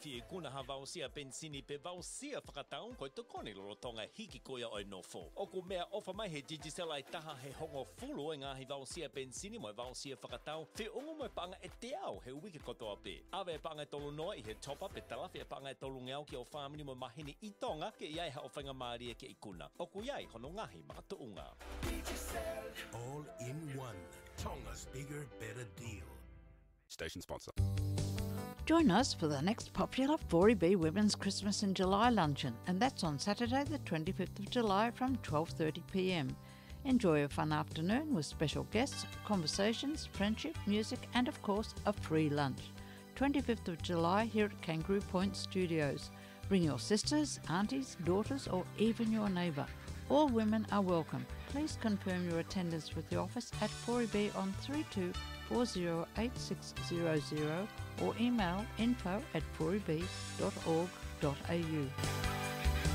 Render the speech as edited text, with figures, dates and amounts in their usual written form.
fi kuna ha vausia pensini pe vausia whakataung koe tukoni lorotonga hiki koia oi nofo. O ko mea ofa mai he Digicel ai taha he hongo fulu e ngahi vausia pensini mo vausia whakatau fe ungo mo panga e te au he wiki kotoa pe. Awe panga e tolu noa I he top up e talafi e panga e tolu ngeau ki o whamini mo mahini I tonga ke iai ha o whainga maaria ke I kuna. O ku iai hono ngahi makatuunga. Digicel. All in one. Tonga's bigger, better deal. Station sponsor. Join us for the next popular 4EB Women's Christmas in July luncheon, and that's on Saturday the 25th of July from 12:30pm. Enjoy a fun afternoon with special guests, conversations, friendship, music and of course a free lunch. 25th of July here at Kangaroo Point Studios. Bring your sisters, aunties, daughters or even your neighbour. All women are welcome. Please confirm your attendance with the office at 4EB on 32408600 or email info@4eb.org.au.